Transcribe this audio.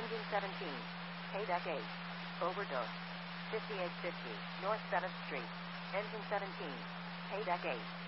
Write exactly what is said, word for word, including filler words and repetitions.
Engine seventeen. Paydeck eight. Overdose. fifty-eight fifty North seventh Street. Engine seventeen. Paydeck eight.